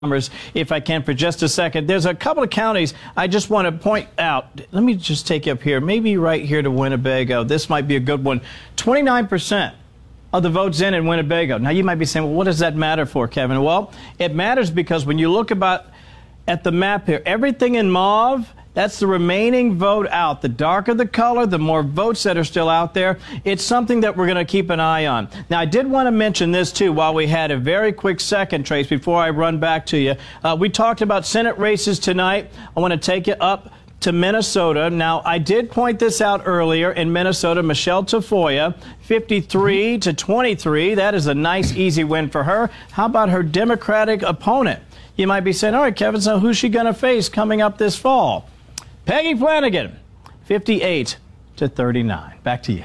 numbers, if I can, for just a second. There's a couple of counties I just want to point out. Let me just take you up here, maybe right here to Winnebago. This might be a good one. 29% of the votes in Winnebago. Now, you might be saying, well, what does that matter for, Kevin? Well, it matters because when you look at the map here, everything in mauve, that's the remaining vote out. The darker the color, the more votes that are still out there. It's something that we're going to keep an eye on. Now, I did want to mention this, too, while we had a very quick second, Trace, before I run back to you. We talked about Senate races tonight. I want to take you up to Minnesota. Now, I did point this out earlier in Minnesota. Michelle Tafoya, 53 to 23. That is a nice, easy win for her. How about her Democratic opponent? You might be saying, all right, Kevin, so who's she going to face coming up this fall? Peggy Flanagan, 58 to 39. Back to you.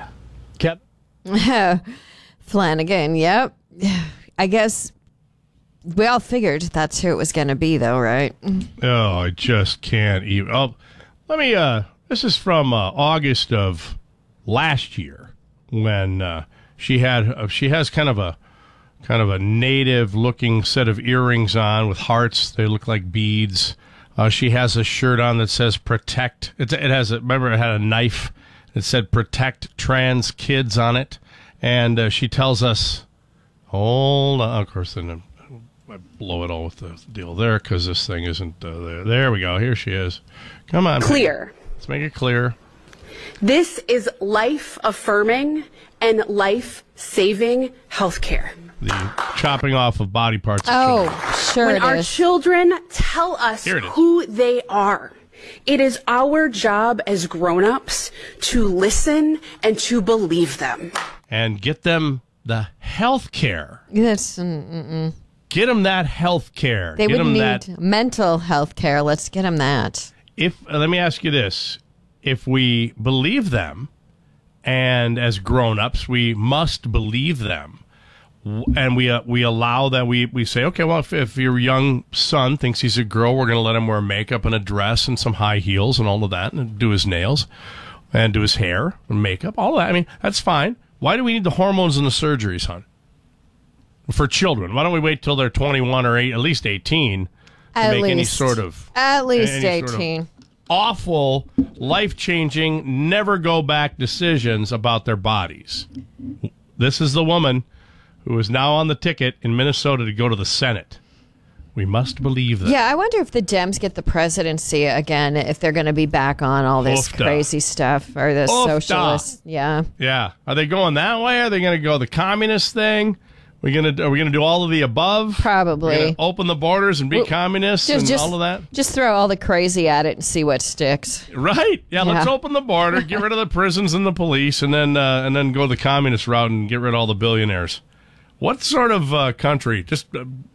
Kevin? Flanagan, yep. I guess we all figured that's who it was going to be, though, right? Oh, I just can't even. Oh, let me, this is from August of last year when she has kind of a native-looking set of earrings on with hearts. They look like beads. She has a shirt on that says "Protect." Remember, it had a knife. It said "Protect Trans Kids" on it, and she tells us, "Hold on." Of course, then I blow it all with the deal there because this thing isn't there. There we go. Here she is. Come on. Clear. Let's make it clear. This is life-affirming and life-saving health care. The chopping off of body parts. Oh, sure. When our children tell us who they are, it is our job as grown-ups to listen and to believe them. And get them the health care. That's, Get them that health care. They would need mental health care. Let's get them that. Let me ask you this. If we believe them, and as grown-ups, we must believe them, and we allow that, we say, okay, well, if your young son thinks he's a girl, we're going to let him wear makeup and a dress and some high heels and all of that, and do his nails and do his hair and makeup, all of that. I mean, that's fine. Why do we need the hormones and the surgeries, hon? For children, why don't we wait till they're 21 or at least 18 to make any sort of... At least 18. Awful, life-changing, never-go-back decisions about their bodies. This is the woman who is now on the ticket in Minnesota to go to the Senate. We must believe that. Yeah, I wonder if the Dems get the presidency again, if they're going to be back on all this crazy stuff, or the socialists. Yeah. Yeah. Are they going that way? Are they going to go the communist thing? Are we gonna do all of the above? Probably. Open the borders and be communists and all of that? Just throw all the crazy at it and see what sticks. Right. Yeah, let's open the border, get rid of the prisons and the police, and then go the communist route and get rid of all the billionaires. What sort of country? Just,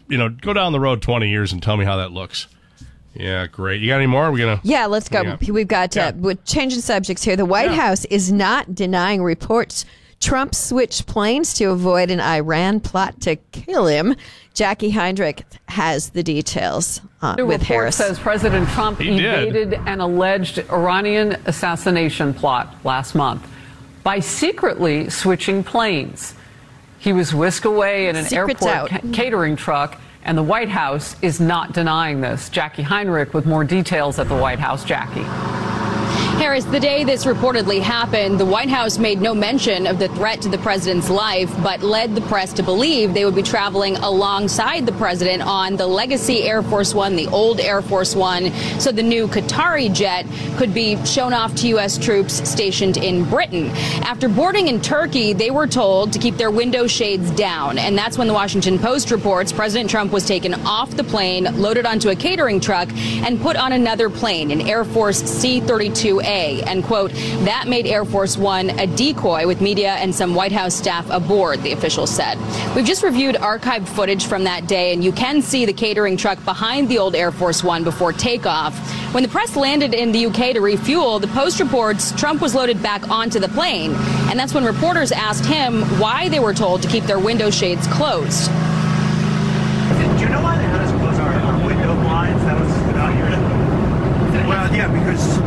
go down the road 20 years and tell me how that looks. Yeah, great. You got any more? Yeah, let's go. We've got, changing subjects here. The White House is not denying reports Trump switched planes to avoid an Iran plot to kill him. Jackie Heinrich has the details with Harris. Says President Trump evaded an alleged Iranian assassination plot last month by secretly switching planes. He was whisked away in an airport catering truck, and the White House is not denying this. Jackie Heinrich with more details at the White House. Jackie. Harris, the day this reportedly happened, the White House made no mention of the threat to the president's life, but led the press to believe they would be traveling alongside the president on the legacy Air Force One, the old Air Force One, so the new Qatari jet could be shown off to U.S. troops stationed in Britain. After boarding in Turkey, they were told to keep their window shades down, and that's when the Washington Post reports President Trump was taken off the plane, loaded onto a catering truck, and put on another plane, an Air Force C-32A. And, quote, that made Air Force One a decoy with media and some White House staff aboard, the official said. We've just reviewed archived footage from that day, and you can see the catering truck behind the old Air Force One before takeoff. When the press landed in the UK to refuel, the Post reports Trump was loaded back onto the plane, and that's when reporters asked him why they were told to keep their window shades closed. Do you know why they had us close our window blinds? That was about here. Well, yeah, because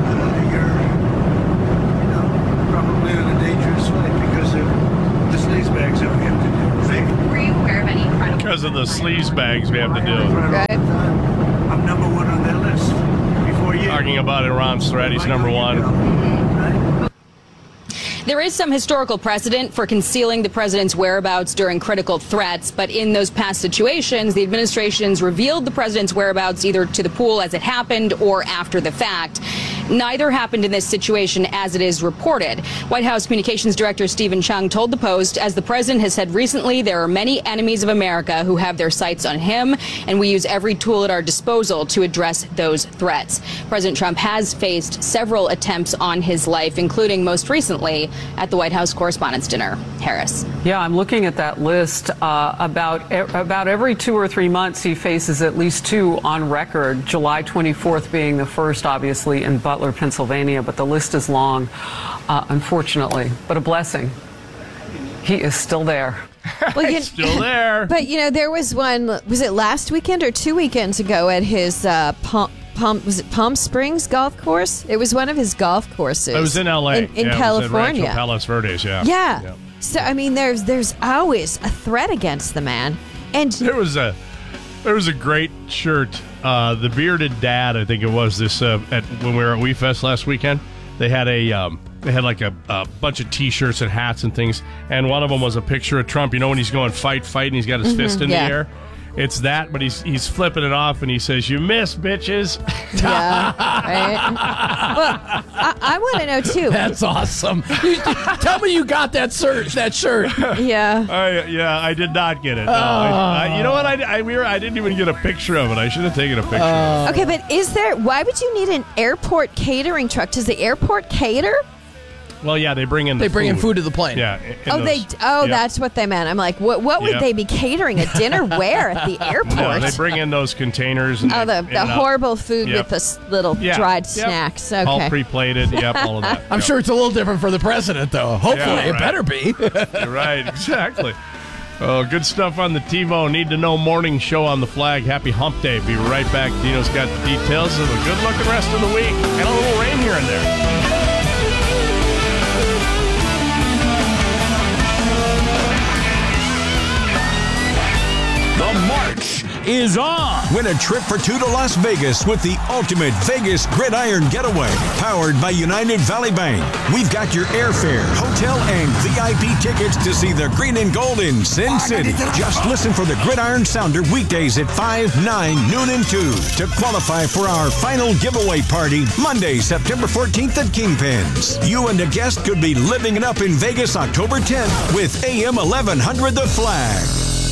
probably on a dangerous flight because of the sleaze bags that we have to do. Were you aware of any credible because of the sleaze bags we have to do. Right. I'm number one on their list. Before you. Talking about Iran's threat, he's number one. There is some historical precedent for concealing the president's whereabouts during critical threats, but in those past situations, the administrations revealed the president's whereabouts either to the pool as it happened or after the fact. Neither happened in this situation as it is reported. White House Communications Director Stephen Chung told the Post, as the president has said recently, there are many enemies of America who have their sights on him, and we use every tool at our disposal to address those threats. President Trump has faced several attempts on his life, including most recently at the White House Correspondents' Dinner. Harris. Yeah, I'm looking at that list. About every 2 or 3 months, he faces at least 2 on record. July 24th being the first, obviously, in Butler, Pennsylvania. But the list is long, unfortunately. But a blessing. He is still there. Well, still there. But, there was one, was it last weekend or 2 weekends ago at his Palm Springs golf course? It was one of his golf courses. It was in L.A. In California. It was at Rancho Palos Verdes, yeah. Yeah. So, I mean, there's always a threat against the man. And there was a great shirt, the Bearded Dad, I think it was, this when we were at WeFest last weekend. They had like a bunch of T-shirts and hats and things, and one of them was a picture of Trump. When he's going fight, and he's got his fist in the air. It's that, but he's flipping it off, and he says, "You missed, bitches." Yeah, right. Well, I want to know too. That's awesome. Tell me you got that shirt. Yeah. I did not get it. No, you know what? I didn't even get a picture of it. I should have taken a picture of it. Okay, but why would you need an airport catering truck? Does the airport cater? Well, yeah, they bring in food to the plane. Yeah. That's what they meant. I'm like, what would they be catering a dinner where at the airport? No, they bring in those containers. And the horrible food with the little dried snacks. Okay. All pre-plated. Yep, all of that. I'm sure it's a little different for the president, though. Hopefully, it better be. You're right, exactly. Oh, good stuff on the TiVo Need to Know morning show on the flag. Happy Hump Day. Be right back. Dino's got the details of a good-looking rest of the week and a little rain here and there. The march is on. Win a trip for 2 to Las Vegas with the ultimate Vegas Gridiron Getaway, powered by United Valley Bank. We've got your airfare, hotel, and VIP tickets to see the green and gold in Sin City. Just listen for the Gridiron Sounder weekdays at 5, 9, noon, and 2 to qualify for our final giveaway party Monday, September 14th at Kingpins. You and a guest could be living it up in Vegas October 10th with AM 1100 The Flag.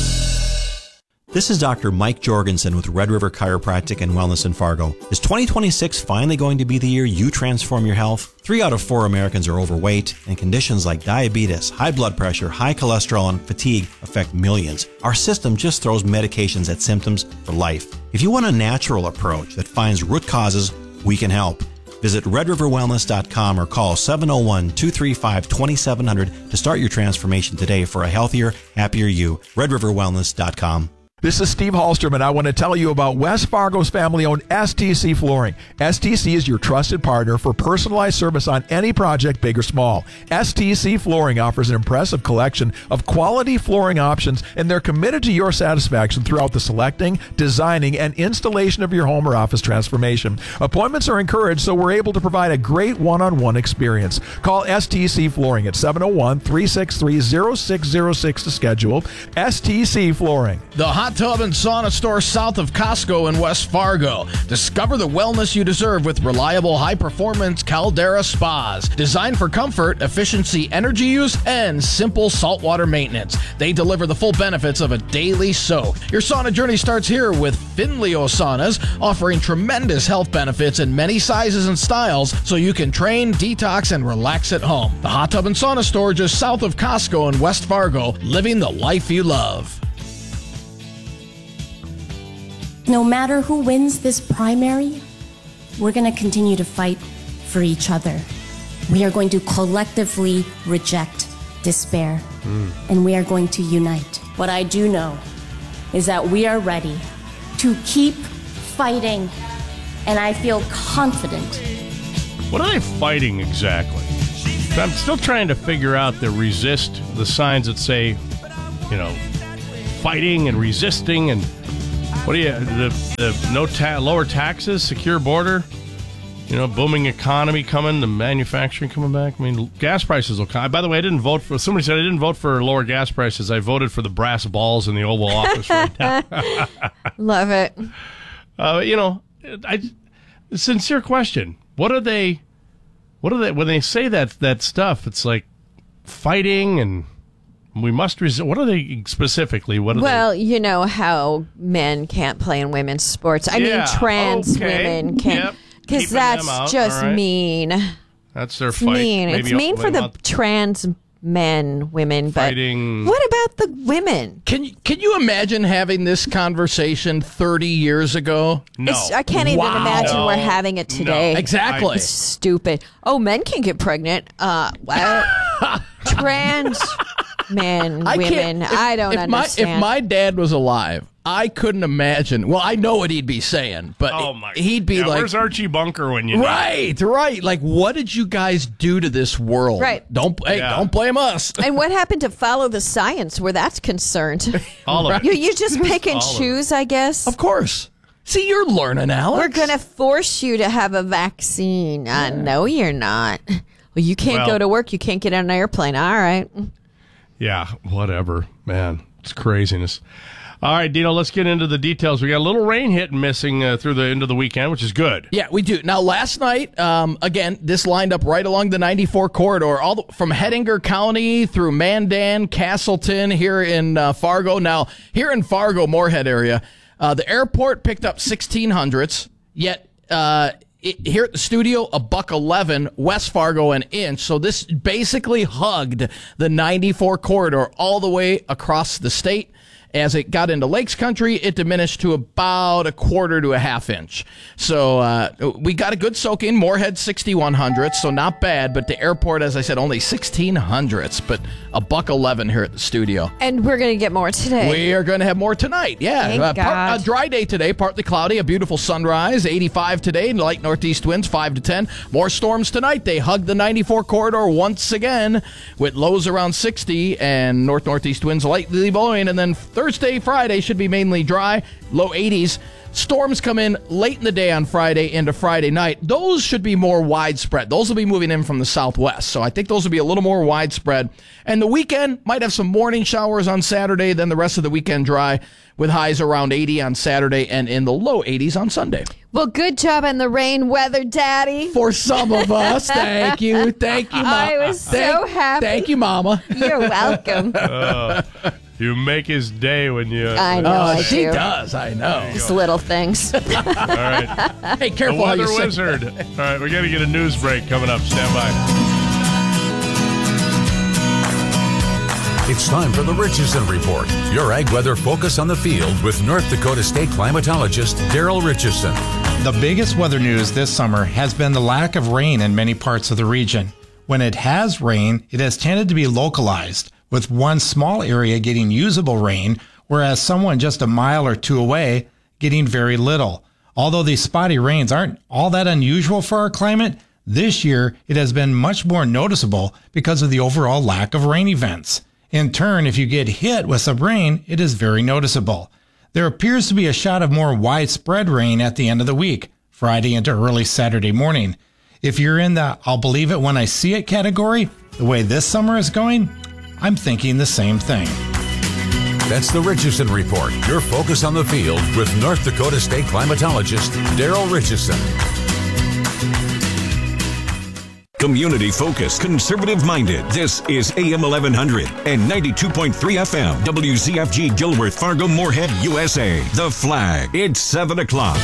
This is Dr. Mike Jorgensen with Red River Chiropractic and Wellness in Fargo. Is 2026 finally going to be the year you transform your health? 3 out of 4 Americans are overweight, and conditions like diabetes, high blood pressure, high cholesterol, and fatigue affect millions. Our system just throws medications at symptoms for life. If you want a natural approach that finds root causes, we can help. Visit redriverwellness.com or call 701-235-2700 to start your transformation today for a healthier, happier you. redriverwellness.com. This is Steve Hallstrom, and I want to tell you about West Fargo's family-owned STC Flooring. STC is your trusted partner for personalized service on any project, big or small. STC Flooring offers an impressive collection of quality flooring options, and they're committed to your satisfaction throughout the selecting, designing, and installation of your home or office transformation. Appointments are encouraged, so we're able to provide a great one-on-one experience. Call STC Flooring at 701-363-0606 to schedule. STC Flooring. The Hot Tub and Sauna Store south of Costco in West Fargo. Discover the wellness you deserve with reliable, high-performance Caldera spas. Designed for comfort, efficiency, energy use, and simple saltwater maintenance. They deliver the full benefits of a daily soak. Your sauna journey starts here with Finleo Saunas, offering tremendous health benefits in many sizes and styles so you can train, detox, and relax at home. The Hot Tub and Sauna Store just south of Costco in West Fargo, living the life you love. No matter who wins this primary, we're going to continue to fight for each other. We are going to collectively reject despair, and we are going to unite. What I do know is that we are ready to keep fighting, and I feel confident. What are they fighting exactly? I'm still trying to figure out the signs that say, fighting and resisting and what do you the lower taxes, secure border, booming economy coming, the manufacturing coming back. I mean, gas prices will come. By the way, somebody said I didn't vote for lower gas prices. I voted for the brass balls in the Oval Office right now. Love it. Sincere question. What are they when they say that stuff? It's like fighting and we must resist. What are they specifically? Well, you know how men can't play in women's sports. I mean, trans women can't. Because that's just mean. That's their fight. Mean. It's mean for the trans women. Fighting. But what about the women? Can you imagine having this conversation 30 years ago? No. I can't even imagine we're having it today. No. Exactly. It's stupid. Oh, men can get pregnant. What? Trans men, women. I don't understand. If my dad was alive, I couldn't imagine. Well, I know what he'd be saying, but he'd be like, "Where's Archie Bunker when you?" Right. Like, what did you guys do to this world? Right. Don't blame us. And what happened to follow the science where that's concerned? All of it. You just pick and choose, I guess. Of course. See, you're learning, Alex. We're going to force you to have a vaccine. No, you're not. Well, you can't go to work. You can't get on an airplane. All right. Yeah, whatever, man. It's craziness. All right, Dino, let's get into the details. We got a little rain hit and missing through the end of the weekend, which is good. Yeah, we do. Now, last night, again, this lined up right along the 94 corridor, from Hettinger County through Mandan, Castleton, here in Fargo. Now, here in Fargo, Moorhead area, the airport picked up 1600s, yet here at the studio, $1.11, West Fargo an inch. So this basically hugged the 94 corridor all the way across the state. As it got into Lakes Country, it diminished to about 1/4 to 1/2 inch. So we got a good soak in. Moorhead 6100s, so not bad. But the airport, as I said, only 1600s. But $1.11 here at the studio. And we're going to get more today. We are going to have more tonight. Yeah, Thank God. A dry day today, partly cloudy, a beautiful sunrise. 85 today, light northeast winds 5 to 10. More storms tonight. They hug the 94 corridor once again with lows around 60 and northeast winds lightly blowing, and then Thursday, Friday should be mainly dry, low 80s. Storms come in late in the day on Friday into Friday night. Those should be more widespread. Those will be moving in from the southwest. So I think those will be a little more widespread. And the weekend might have some morning showers on Saturday, then the rest of the weekend dry with highs around 80 on Saturday and in the low 80s on Sunday. Well, good job on the rain weather, Daddy. For some of us. Thank you. Thank you, Mama. I was so happy. Thank you, Mama. You're welcome. You make his day when you... I know, she does. I know. Just little things. All right. Hey, careful how you say. The Weather Wizard. All right, we got to get a news break coming up. Stand by. It's time for the Richardson Report, your ag weather focus on the field with North Dakota State climatologist Daryl Richardson. The biggest weather news this summer has been the lack of rain in many parts of the region. When it has rained, it has tended to be localized, with one small area getting usable rain, whereas someone just a mile or two away getting very little. Although these spotty rains aren't all that unusual for our climate, this year it has been much more noticeable because of the overall lack of rain events. In turn, if you get hit with some rain, it is very noticeable. There appears to be a shot of more widespread rain at the end of the week, Friday into early Saturday morning. If you're in the I'll believe it when I see it category, the way this summer is going, I'm thinking the same thing. That's the Richardson Report, your focus on the field with North Dakota State climatologist Daryl Richardson. Community focused, conservative minded. This is AM 1100 and 92.3 FM. WZFG Gilworth, Fargo, Moorhead, USA. The Flag. It's 7 o'clock.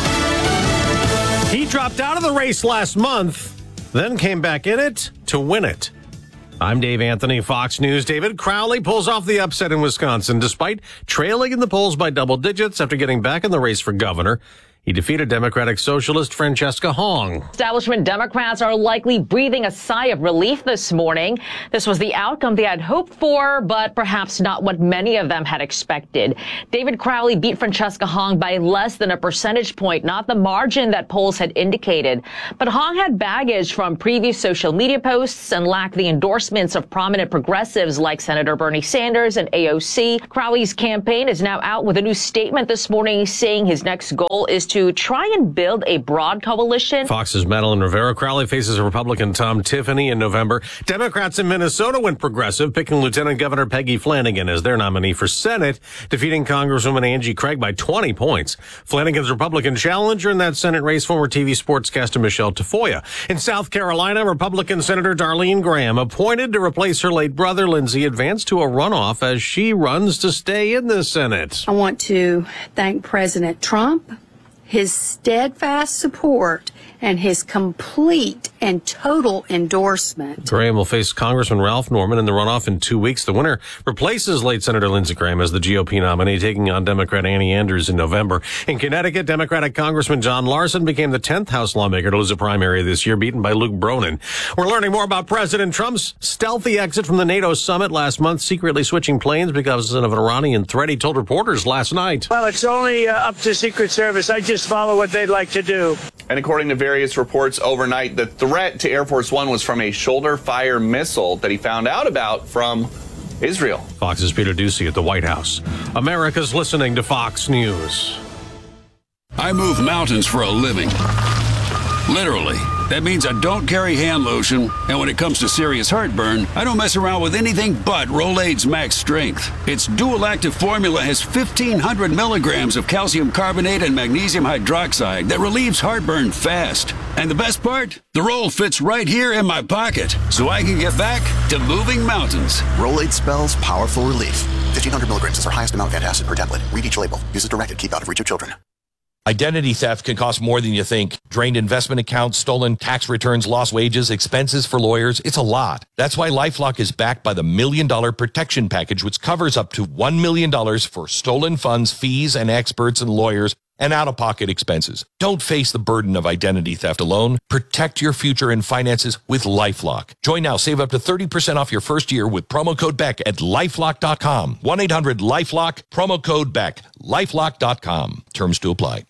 He dropped out of the race last month, then came back in it to win it. I'm Dave Anthony, Fox News. David Crowley pulls off the upset in Wisconsin despite trailing in the polls by double digits after getting back in the race for governor. He defeated Democratic Socialist Francesca Hong. Establishment Democrats are likely breathing a sigh of relief this morning. This was the outcome they had hoped for, but perhaps not what many of them had expected. David Crowley beat Francesca Hong by less than a percentage point, not the margin that polls had indicated. But Hong had baggage from previous social media posts and lacked the endorsements of prominent progressives like Senator Bernie Sanders and AOC. Crowley's campaign is now out with a new statement this morning saying his next goal is to try and build a broad coalition. Fox's Madeline Rivera. Crowley faces Republican Tom Tiffany in November. Democrats in Minnesota went progressive, picking Lieutenant Governor Peggy Flanagan as their nominee for Senate, defeating Congresswoman Angie Craig by 20 points. Flanagan's Republican challenger in that Senate race, former TV sportscaster Michelle Tafoya. In South Carolina, Republican Senator Darlene Graham, appointed to replace her late brother Lindsey, advanced to a runoff as she runs to stay in the Senate. I want to thank President Trump, his steadfast support, and his complete and total endorsement. Graham will face Congressman Ralph Norman in the runoff in 2 weeks. The winner replaces late Senator Lindsey Graham as the GOP nominee, taking on Democrat Annie Andrews in November. In Connecticut, Democratic Congressman John Larson became the 10th House lawmaker to lose a primary this year, beaten by Luke Bronin. We're learning more about President Trump's stealthy exit from the NATO summit last month, secretly switching planes because of an Iranian threat. He told reporters last night. Well, it's only up to Secret Service. I just follow what they'd like to do. And according to various reports overnight, the threat to Air Force One was from a shoulder-fire missile that he found out about from Israel. Fox's Peter Doocy at the White House. America's listening to Fox News. I move mountains for a living. Literally. That means I don't carry hand lotion, and when it comes to serious heartburn, I don't mess around with anything but Rolaids Max Strength. Its dual-active formula has 1,500 milligrams of calcium carbonate and magnesium hydroxide that relieves heartburn fast. And the best part? The roll fits right here in my pocket, so I can get back to moving mountains. Rolaids spells powerful relief. 1,500 milligrams is our highest amount of antacid per tablet. Read each label. Use as directed. Keep out of reach of children. Identity theft can cost more than you think. Drained investment accounts, stolen tax returns, lost wages, expenses for lawyers. It's a lot. That's why LifeLock is backed by the $1 Million Protection Package, which covers up to $1 million for stolen funds, fees, and experts and lawyers, and out-of-pocket expenses. Don't face the burden of identity theft alone. Protect your future and finances with LifeLock. Join now. Save up to 30% off your first year with promo code BECK at LifeLock.com. 1-800-LifeLock, promo code BECK, LifeLock.com. Terms to apply.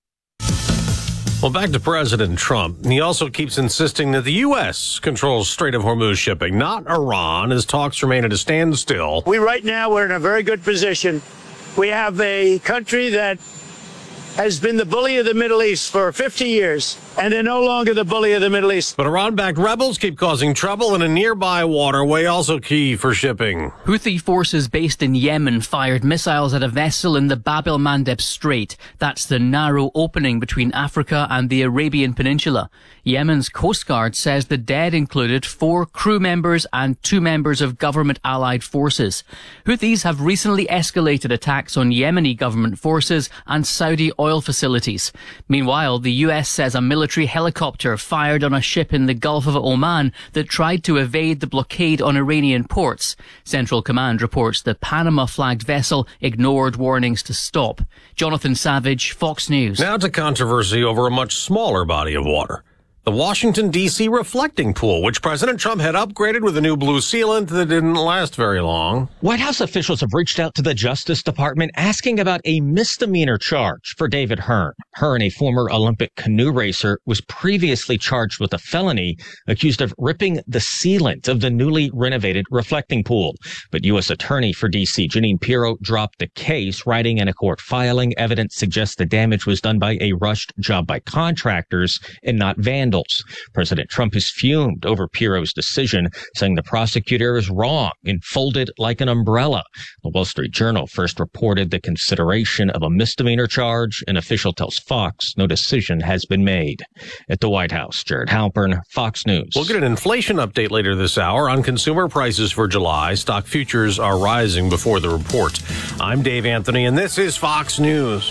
Well, back to President Trump. He also keeps insisting that the U.S. controls Strait of Hormuz shipping, not Iran, as talks remain at a standstill. Right now, we're in a very good position. We have a country that has been the bully of the Middle East for 50 years, and they're no longer the bully of the Middle East. But Iran-backed rebels keep causing trouble in a nearby waterway, also key for shipping. Houthi forces based in Yemen fired missiles at a vessel in the Bab el-Mandeb Strait. That's the narrow opening between Africa and the Arabian Peninsula. Yemen's Coast Guard says the dead included 4 crew members and 2 members of government-allied forces. Houthis have recently escalated attacks on Yemeni government forces and Saudi oil facilities. Meanwhile, the U.S. says a military helicopter fired on a ship in the Gulf of Oman that tried to evade the blockade on Iranian ports. Central Command reports the Panama-flagged vessel ignored warnings to stop. Jonathan Savage, Fox News. Now to controversy over a much smaller body of water. The Washington, D.C. reflecting pool, which President Trump had upgraded with a new blue sealant that didn't last very long. White House officials have reached out to the Justice Department asking about a misdemeanor charge for David Hearn. Hearn, a former Olympic canoe racer, was previously charged with a felony, accused of ripping the sealant of the newly renovated reflecting pool. But U.S. Attorney for D.C. Jeanine Pirro dropped the case, writing in a court filing. Evidence suggests the damage was done by a rushed job by contractors and not vandals. President Trump is fumed over Pirro's decision, saying the prosecutor is wrong and folded like an umbrella. The Wall Street Journal first reported the consideration of a misdemeanor charge. An official tells Fox no decision has been made. At the White House, Jared Halpern, Fox News. We'll get an inflation update later this hour on consumer prices for July. Stock futures are rising before the report. I'm Dave Anthony, and this is Fox News.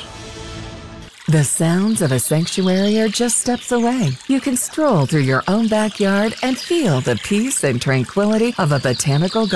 The sounds of a sanctuary are just steps away. You can stroll through your own backyard and feel the peace and tranquility of a botanical garden.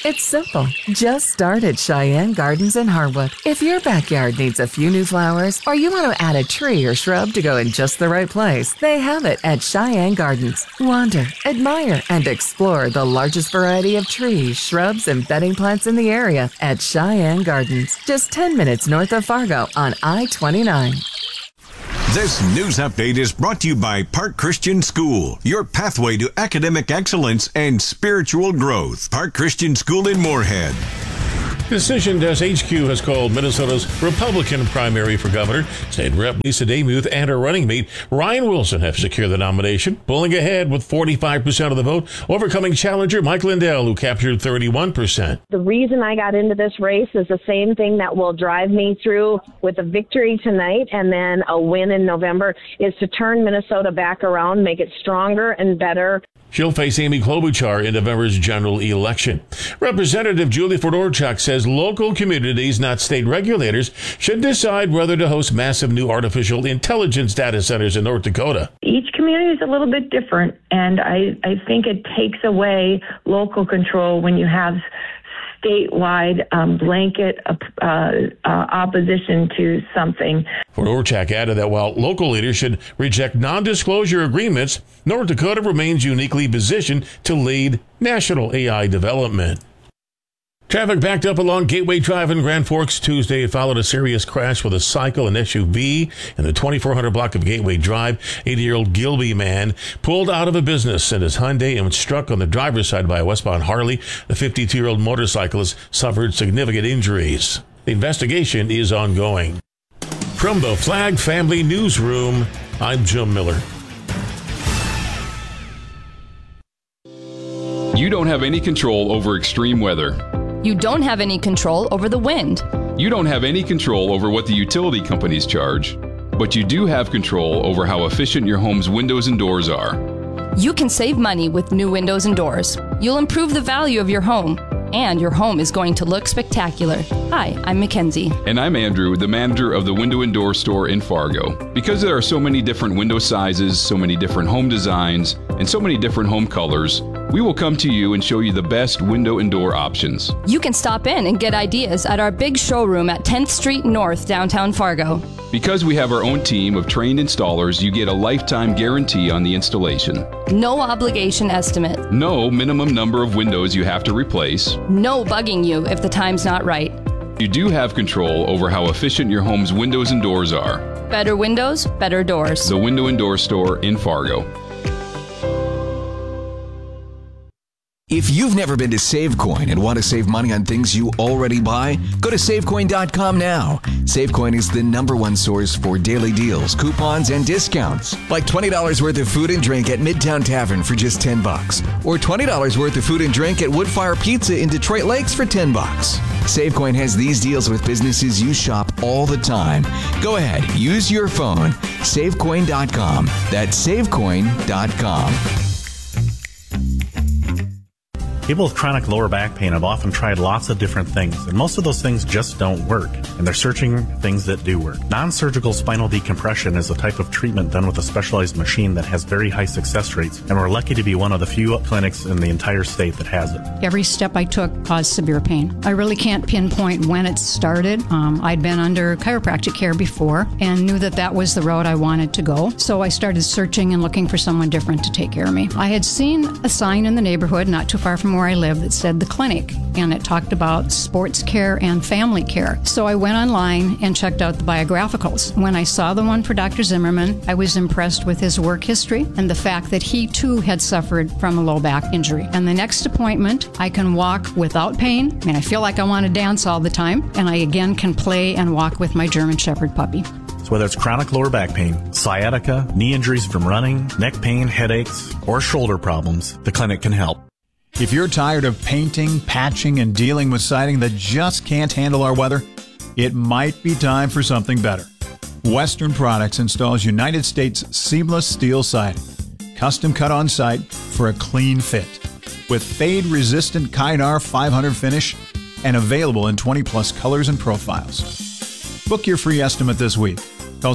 It's simple. Just start at Cheyenne Gardens in Harwood. If your backyard needs a few new flowers, or you want to add a tree or shrub to go in just the right place, they have it at Cheyenne Gardens. Wander, admire, and explore the largest variety of trees, shrubs, and bedding plants in the area at Cheyenne Gardens, just 10 minutes north of Fargo on I-29. This news update is brought to you by Park Christian School, your pathway to academic excellence and spiritual growth. Park Christian School in Moorhead. Decision Desk HQ has called Minnesota's Republican primary for governor. State Rep Lisa Demuth and her running mate Ryan Wilson have secured the nomination, pulling ahead with 45% of the vote, overcoming challenger Mike Lindell, who captured 31%. The reason I got into this race is the same thing that will drive me through with a victory tonight and then a win in November, is to turn Minnesota back around, make it stronger and better. She'll face Amy Klobuchar in November's general election. Representative Julie Fedorchuk says local communities, not state regulators, should decide whether to host massive new artificial intelligence data centers in North Dakota. Each community is a little bit different, and I think it takes away local control when you have statewide blanket opposition to something. Fedorchuk added that while local leaders should reject non-disclosure agreements, North Dakota remains uniquely positioned to lead national AI development. Traffic backed up along Gateway Drive in Grand Forks Tuesday. It followed a serious crash with a cycle and SUV in the 2400 block of Gateway Drive. 80-year-old Gilby man pulled out of a business in his Hyundai and was struck on the driver's side by a westbound Harley. The 52-year-old motorcyclist suffered significant injuries. The investigation is ongoing. From the Flag Family Newsroom, I'm Jim Miller. You don't have any control over extreme weather. You don't have any control over the wind. You don't have any control over what the utility companies charge. But you do have control over how efficient your home's windows and doors are. You can save money with new windows and doors. You'll improve the value of your home, and your home is going to look spectacular. Hi, I'm Mackenzie. And I'm Andrew, the manager of the Window and Door Store in Fargo. Because there are so many different window sizes, so many different home designs, and so many different home colors, we will come to you and show you the best window and door options. You can stop in and get ideas at our big showroom at 10th Street North, downtown Fargo. Because we have our own team of trained installers, you get a lifetime guarantee on the installation. No obligation estimate. No minimum number of windows you have to replace. No bugging you if the time's not right. You do have control over how efficient your home's windows and doors are. Better windows, better doors. The Window and Door Store in Fargo. If you've never been to SaveCoin and want to save money on things you already buy, go to SaveCoin.com now. SaveCoin is the #1 source for daily deals, coupons, and discounts. Like $20 worth of food and drink at Midtown Tavern for just $10. Or $20 worth of food and drink at Woodfire Pizza in Detroit Lakes for $10. SaveCoin has these deals with businesses you shop all the time. Go ahead, use your phone. SaveCoin.com. That's SaveCoin.com. People with chronic lower back pain have often tried lots of different things, and most of those things just don't work, and they're searching things that do work. Non-surgical spinal decompression is a type of treatment done with a specialized machine that has very high success rates, and we're lucky to be one of the few clinics in the entire state that has it. Every step I took caused severe pain. I really can't pinpoint when it started. I'd been under chiropractic care before and knew that that was the road I wanted to go, so I started searching and looking for someone different to take care of me. I had seen a sign in the neighborhood not too far from where I live that said the clinic, and it talked about sports care and family care. So I went online and checked out the biographicals. When I saw the one for Dr. Zimmerman, I was impressed with his work history and the fact that he too had suffered from a low back injury. And the next appointment, I can walk without pain. I mean, I feel like I want to dance all the time, and I again can play and walk with my German Shepherd puppy. So whether it's chronic lower back pain, sciatica, knee injuries from running, neck pain, headaches, or shoulder problems, the clinic can help. If you're tired of painting, patching, and dealing with siding that just can't handle our weather, it might be time for something better. Western Products installs United States seamless steel siding, custom cut on site for a clean fit, with fade-resistant Kynar 500 finish and available in 20-plus colors and profiles. Book your free estimate this week. Call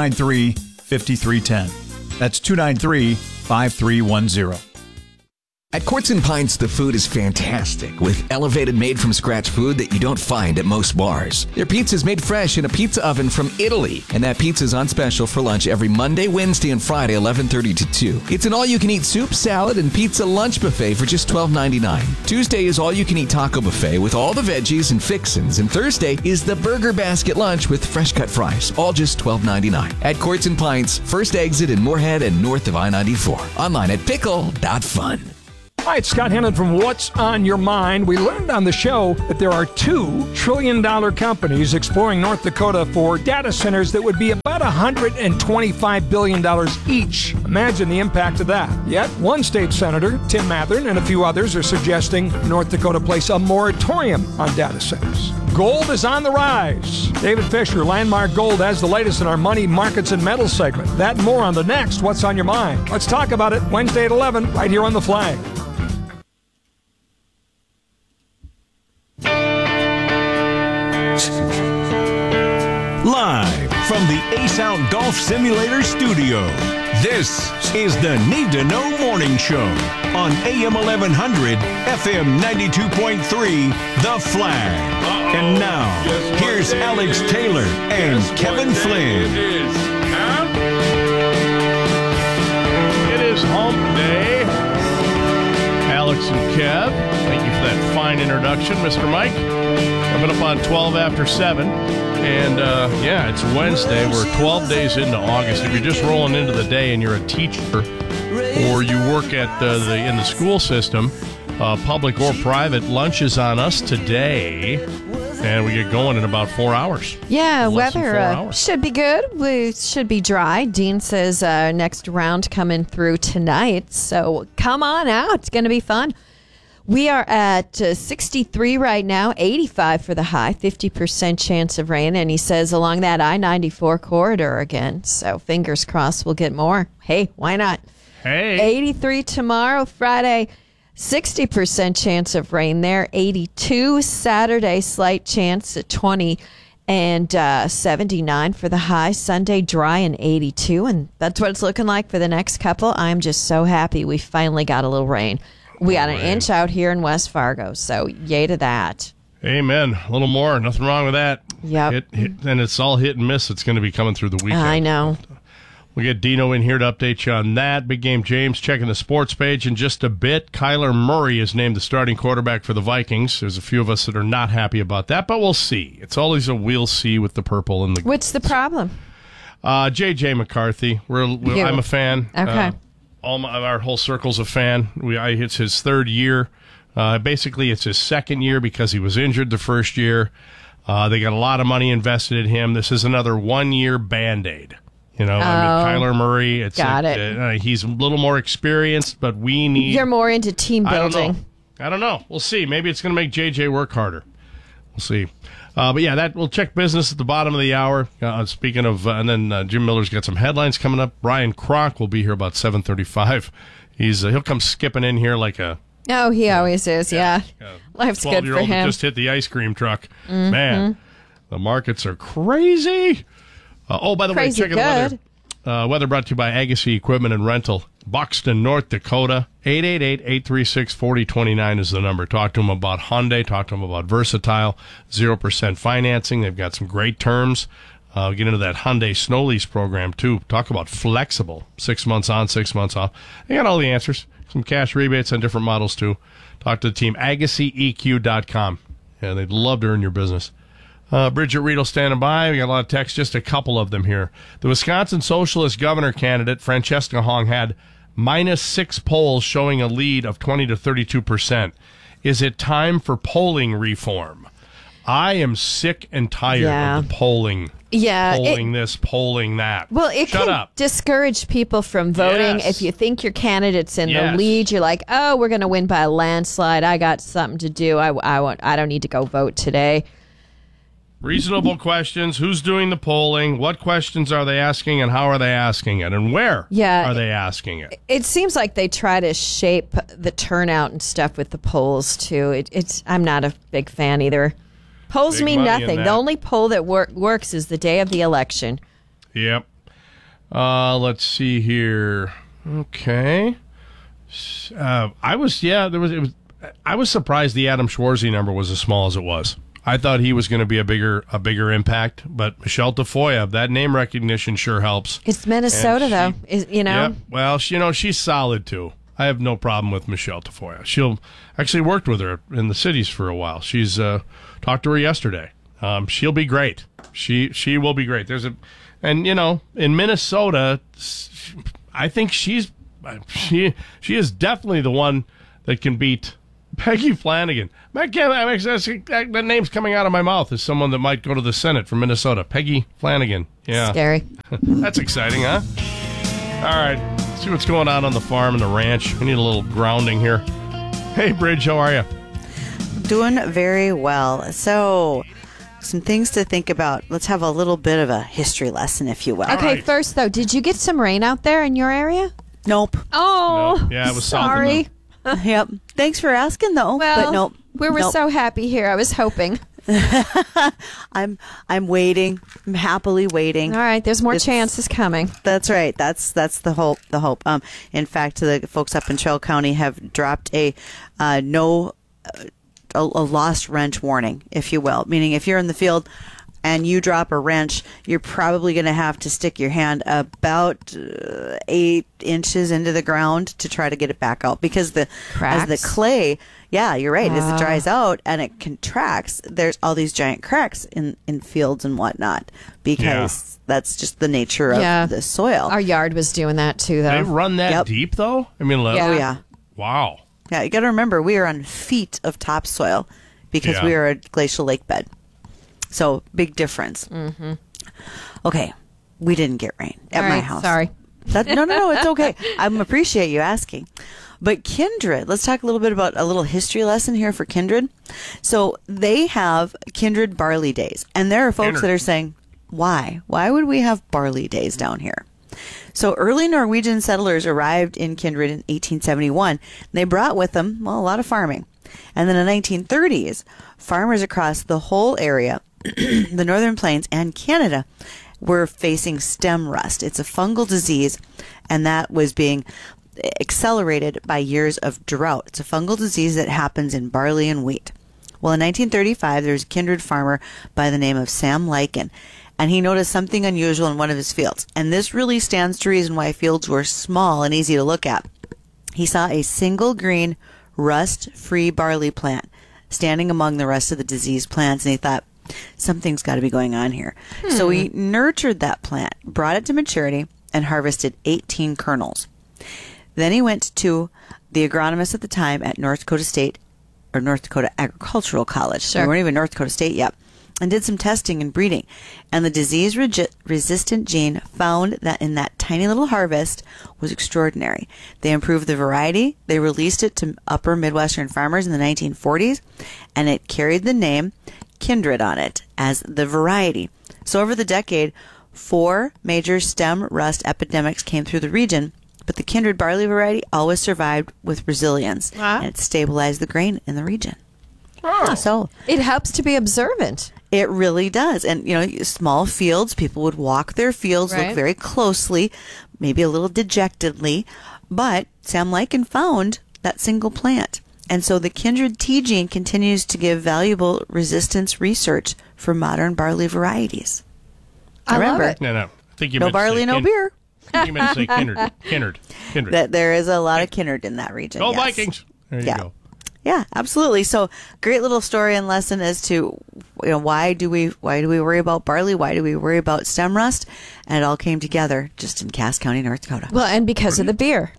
701-293-5310. That's 293-5310. At Quartz and Pints, the food is fantastic, with elevated made-from-scratch food that you don't find at most bars. Their pizza's made fresh in a pizza oven from Italy, and that pizza's on special for lunch every Monday, Wednesday, and Friday, 11:30 to 2. It's an all-you-can-eat soup, salad, and pizza lunch buffet for just $12.99. Tuesday is all-you-can-eat taco buffet with all the veggies and fixins, and Thursday is the burger basket lunch with fresh-cut fries, all just $12.99. At Quartz and Pints, first exit in Moorhead and north of I-94. Online at pickle.fun. Hi, it's Scott Hennon from What's on Your Mind. We learned on the show that there are $2 trillion companies exploring North Dakota for data centers that would be about $125 billion each. Imagine the impact of that. Yet, one state senator, Tim Mathern, and a few others are suggesting North Dakota place a moratorium on data centers. Gold is on the rise. David Fisher, Landmark Gold, has the latest in our money, markets, and metals segment. That and more on the next What's on Your Mind. Let's talk about it Wednesday at 11, right here on The Flag. Live from the Ace Out Golf Simulator studio, this is the Need to Know Morning Show on AM 1100, FM 92.3, The Flag. And now, here's Alex Taylor and Kevin Flynn. It is hump day. Alex and Kev, thank you for that fine introduction, Mr. Mike. Coming up on 12 after 7. And, it's Wednesday. We're 12 days into August. If you're just rolling into the day and you're a teacher or you work at in the school system, public or private, lunch is on us today. And we get going in about 4 hours. Yeah, weather should be good. We should be dry. Dean says next round coming through tonight. So come on out. It's going to be fun. We are at 63 right now, 85 for the high, 50% chance of rain. And he says along that I-94 corridor again. So fingers crossed we'll get more. Hey, why not? Hey. 83 tomorrow, Friday, 60% chance of rain there. 82 Saturday, slight chance at 20 and 79 for the high. Sunday, dry and 82. And that's what it's looking like for the next couple. I'm just so happy we finally got a little rain. We got an inch out here in West Fargo, so yay to that. Amen. A little more. Nothing wrong with that. Yep. And it's all hit and miss. It's going to be coming through the weekend. I know. We'll get Dino in here to update you on that. Big Game James checking the sports page in just a bit. Kyler Murray is named the starting quarterback for the Vikings. There's a few of us that are not happy about that, but we'll see. It's always a we'll see with the purple and the... What's the problem? J.J. McCarthy. I'm a fan. Okay. Our whole circle's a fan. It's his third year. Basically, it's his second year because he was injured the first year. They got a lot of money invested in him. This is another 1-year Band-Aid. Kyler Murray. He's a little more experienced, but we need... You're more into team building. I don't know. We'll see. Maybe it's going to make JJ work harder. We'll see. We'll check business at the bottom of the hour. Speaking of, and then Jim Miller's got some headlines coming up. Brian Kronk will be here about 7:35. He'll come skipping in here like a... Oh, he always is, yeah. Life's good for him. Just hit the ice cream truck. Mm-hmm. Man, the markets are crazy. By the way, checking the weather. Weather brought to you by Agassi Equipment and Rental. Buxton, North Dakota. 888-836-4029 is the number. Talk to them about Hyundai. Talk to them about Versatile. 0% financing. They've got some great terms. Get into that Hyundai snow lease program, too. Talk about flexible. 6 months on, 6 months off. They got all the answers. Some cash rebates on different models, too. Talk to the team. AgassiEQ.com. Yeah, they'd love to earn your business. Bridget Riedel standing by. We got a lot of texts, just a couple of them here. The Wisconsin Socialist governor candidate, Francesca Hong, had -6 polls showing a lead of 20 to 32%. Is it time for polling reform? I am sick and tired of the polling. Yeah. Polling this, polling that. Well, it can discourage people from voting. Yes. If you think your candidate's in the lead, you're like, oh, we're going to win by a landslide. I got something to do. I don't need to go vote today. Reasonable questions. Who's doing the polling? What questions are they asking, and how are they asking it, and where are they asking it? It seems like they try to shape the turnout and stuff with the polls too. I'm not a big fan either. Polls Big mean money in nothing. that. The only poll that works is the day of the election. Yep. Let's see here. Okay. I was surprised the Adam Schwarzy number was as small as it was. I thought he was going to be a bigger impact, but Michelle Tafoya, that name recognition sure helps. It's Minnesota, though. Yeah, well, she's solid, too. I have no problem with Michelle Tafoya. She'll actually worked with her in the cities for a while. She's talked to her yesterday. She'll be great. She will be great. In Minnesota, I think she is definitely the one that can beat Peggy Flanagan. That name's coming out of my mouth as someone that might go to the Senate from Minnesota. Peggy Flanagan. Yeah. Scary. That's exciting, huh? All right. Let's see what's going on the farm and the ranch. We need a little grounding here. Hey, Bridge, how are you? Doing very well. So, some things to think about. Let's have a little bit of a history lesson, if you will. Okay, first, though, did you get some rain out there in your area? Nope. Oh, no. Yeah, it was sorry. Yep. Thanks for asking, though. Well, but nope. We were so happy here. I was hoping. I'm waiting. I'm happily waiting. All right, there's more chances coming. That's right. That's the hope. In fact, the folks up in Traill County have dropped a lost wrench warning, if you will. Meaning, if you're in the field and you drop a wrench, you're probably going to have to stick your hand about 8 inches into the ground to try to get it back out, because as the clay, yeah, you're right, as it dries out and it contracts, there's all these giant cracks in fields and whatnot, because that's just the nature of the soil. Our yard was doing that too, though. They run that deep, though? I mean, Oh, yeah. Wow. Yeah, you got to remember, we are on feet of topsoil because we are a glacial lake bed. So, big difference. Mm-hmm. Okay, we didn't get rain at my house. Sorry. No, it's okay. I appreciate you asking. But Kindred, let's talk a little bit about a little history lesson here for Kindred. So, they have Kindred Barley Days. And there are folks that are saying, why? Why would we have barley days down here? So early Norwegian settlers arrived in Kindred in 1871. They brought with them, a lot of farming. And then in the 1930s, farmers across the whole area, the Northern Plains and Canada, were facing stem rust. It's a fungal disease, and that was being accelerated by years of drought. It's a fungal disease that happens in barley and wheat. Well, in 1935, there was a Kindred farmer by the name of Sam Lycan, and he noticed something unusual in one of his fields. And this really stands to reason why fields were small and easy to look at. He saw a single green, rust-free barley plant standing among the rest of the diseased plants, and he thought, something's got to be going on here. So he nurtured that plant, brought it to maturity, and harvested 18 kernels. Then he went to the agronomist at the time at North Dakota Agricultural College. Sure. We weren't even North Dakota State yet. And did some testing and breeding. And the disease-resistant gene found that in that tiny little harvest was extraordinary. They improved the variety. They released it to upper Midwestern farmers in the 1940s, and it carried the name Kindred on it as the variety. So over the decade, 4 major stem rust epidemics came through the region, but the Kindred barley variety always survived with resilience, and it stabilized the grain in the region. Oh. So it helps to be observant. It really does. And, small fields, people would walk their fields, look very closely, maybe a little dejectedly. But Sam Lycan found that single plant. And so the Kindred T gene continues to give valuable resistance research for modern barley varieties. I Remember, love it. No. I think you no meant barley, no beer. I think you meant to say Kindred. That there is a lot of Kindred in that region. Go yes. Vikings! There you go. Yeah, absolutely. So great little story and lesson as to why do we worry about barley? Why do we worry about stem rust? And it all came together just in Cass County, North Dakota. Well, and because of the beer.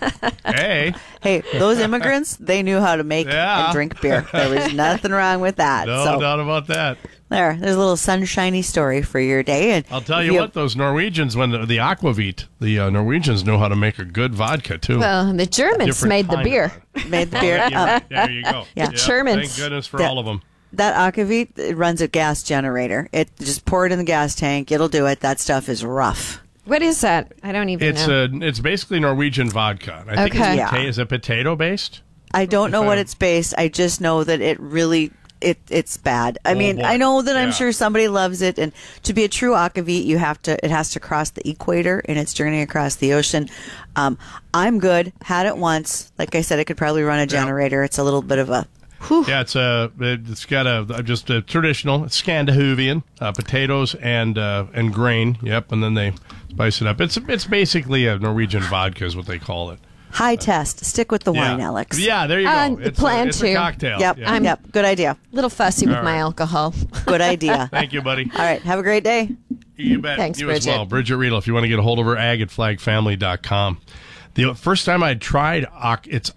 Hey, those immigrants, they knew how to make and drink beer. There was nothing wrong with that. No doubt about that. There's a little sunshiny story for your day. And I'll tell you what, those Norwegians, when the Aquavit, the Norwegians know how to make a good vodka, too. Well, the Germans made the beer. Made the beer. There you go. Yeah. The Germans. Thank goodness for all of them. That Aquavit, it runs a gas generator. It just pour it in the gas tank. It'll do it. That stuff is rough. What is that? I don't even know. It's basically Norwegian vodka. I think is it potato based? I don't know what it's based. I just know that it really it's bad. I mean, boy. I know that I'm Yeah. sure somebody loves it, and to be a true akavit, it has to cross the equator in its journey across the ocean. I'm good. Had it once. Like I said, I could probably run a generator. It's a little bit of a. Whew. Yeah, it's got just a traditional Scandinavian potatoes and grain. Yep, and then they spice it up. It's basically a Norwegian vodka is what they call it. High test. Stick with the wine, Alex. Yeah, there you go. It's a cocktail. Yep, Yeah. good idea. A little fussy with All my right. alcohol. Good idea. Thank you, buddy. All right, have a great day. You bet. Thanks, you as Bridget. well. Bridget Riedel, if you want to get a hold of her, ag@flagfamily.com. The first time I tried it's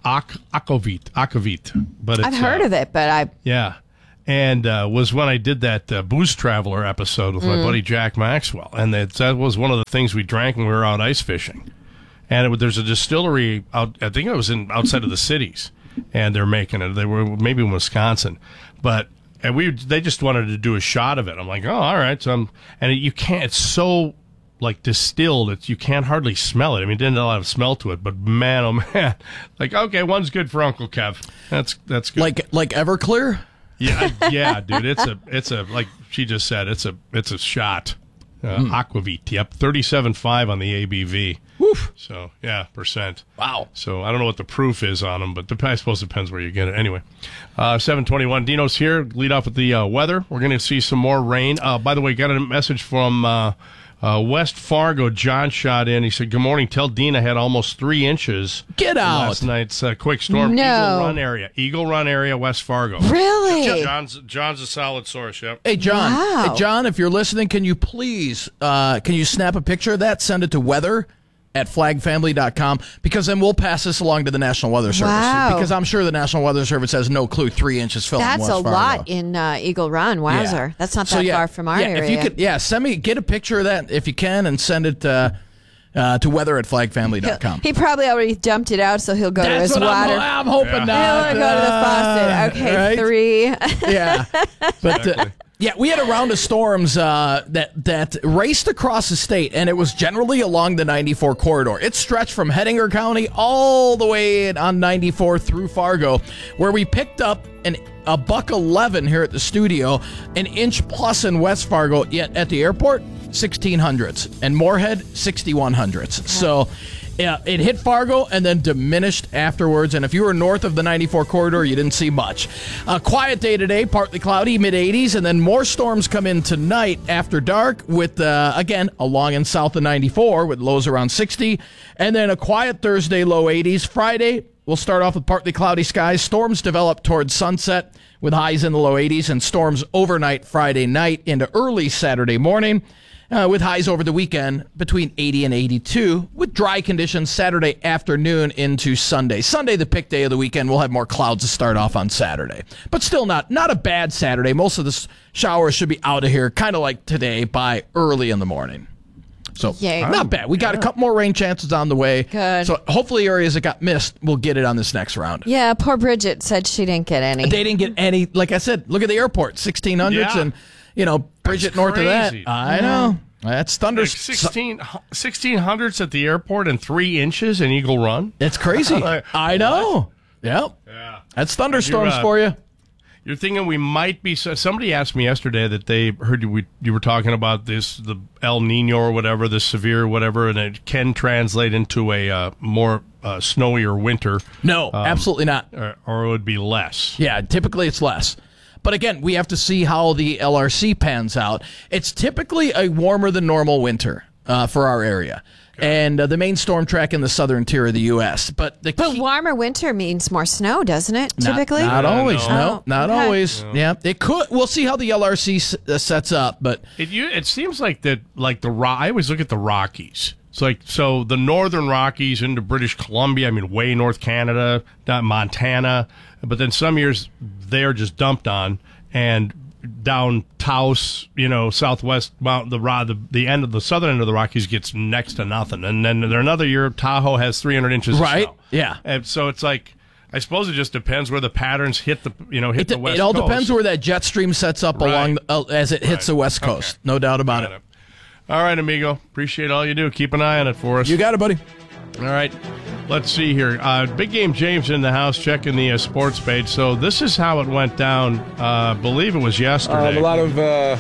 Akavit, but it's, I've heard of it, but yeah, and was when I did that Booze Traveler episode with my buddy Jack Maxwell, and that was one of the things we drank when we were out ice fishing. And there's a distillery out, I think it was outside of the cities, and they're making it. They were maybe in Wisconsin, but they just wanted to do a shot of it. I'm like, oh, all right. So you can't. It's so like distilled, you can't hardly smell it. I mean, it didn't have a lot of smell to it, but man, oh man, like okay, one's good for Uncle Kev. That's good. Like Everclear. Yeah, dude. It's a like she just said. It's a shot. Aquavit. Yep, 37.5 on the ABV. Woof. So yeah, percent. Wow. So I don't know what the proof is on them, but I suppose it depends where you get it. Anyway, 7:21. Dino's here. Lead off with the weather. We're going to see some more rain. By the way, got a message from West Fargo. John shot in. He said, "Good morning. Tell Dean I had almost 3 inches. Get out. Last night's quick storm. No. Eagle Run area, West Fargo. Really? John's a solid source. Yep. Hey, John. Wow. Hey, John, if you're listening, can you please can you snap a picture of that? Send it to weather@flagfamily.com, because then we'll pass this along to the National Weather Service. Wow. Because I'm sure the National Weather Service has no clue 3 inches fell in That's West a Fargo. lot in Eagle Run. Wowzer. Yeah. That's not So, that yeah, far from our yeah, area. If you could, get a picture of that if you can, and send it to weather@flagfamily.com. He probably already dumped it out, so he'll go to That's his what water. I'm hoping not. He'll go to the faucet. Okay, right? 3. Yeah, but yeah, we had a round of storms that raced across the state, and it was generally along the 94 corridor. It stretched from Hettinger County all the way on 94 through Fargo, where we picked up a $1.11 here at the studio, an inch plus in West Fargo. Yet at the airport, 1600s, and Moorhead 6100s. So. Yeah, it hit Fargo and then diminished afterwards. And if you were north of the 94 corridor, you didn't see much. A quiet day today, partly cloudy, mid-80s, and then more storms come in tonight after dark with, again, along and south of 94 with lows around 60. And then a quiet Thursday, low 80s. Friday, we'll start off with partly cloudy skies. Storms develop towards sunset with highs in the low 80s, and storms overnight Friday night into early Saturday morning. With highs over the weekend between 80 and 82, with dry conditions Saturday afternoon into Sunday. Sunday, the pick day of the weekend, we'll have more clouds to start off on Saturday. But still not a bad Saturday. Most of the showers should be out of here, kind of like today, by early in the morning. So, not bad. We got a couple more rain chances on the way. Good. So, hopefully areas that got missed will get it on this next round. Yeah, poor Bridget said she didn't get any. They didn't get any. Like I said, look at the airport, 1600s, and, Bridget north of that. I know. That's thunder. 1600s at the airport and 3 inches in Eagle Run. It's crazy. I know. Yep. Yeah. That's thunderstorms for you. You're thinking we might be. Somebody asked me yesterday that they heard you were talking about this, the El Nino or whatever, the severe whatever, and it can translate into a more snowier winter. No, absolutely not. Or it would be less. Yeah, typically it's less. But again, we have to see how the LRC pans out. It's typically a warmer than normal winter for our area. Okay. And the main storm track in the southern tier of the U.S. But warmer winter means more snow, doesn't it, typically? Not always. No, not okay. always. No. Yeah, it could. We'll see how the LRC sets up. But it seems like that. Like I always look at the Rockies. It's like, so the northern Rockies into British Columbia, I mean, way north Canada, Montana, but then some years they are just dumped on, and down Taos, southwest Mount, the end of the southern end of the Rockies gets next to nothing. And then another year, Tahoe has 300 inches of snow. Yeah. And so it's like, I suppose it just depends where the patterns hit the West Coast. It all depends where that jet stream sets up along as it hits the West Coast. Okay. No doubt about it. All right, amigo. Appreciate all you do. Keep an eye on it for us. You got it, buddy. All right. Let's see here. Big Game James in the house checking the sports page. So this is how it went down. I believe it was yesterday. A lot of,